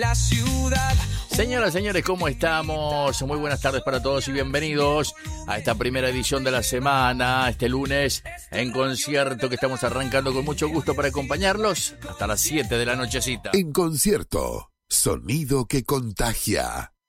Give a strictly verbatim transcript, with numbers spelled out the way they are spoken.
La ciudad. Señoras, señores, ¿cómo estamos? Muy buenas tardes para todos y bienvenidos a esta primera edición de la semana, este lunes en concierto que estamos arrancando con mucho gusto para acompañarlos hasta las siete de la nochecita. En concierto, sonido que contagia.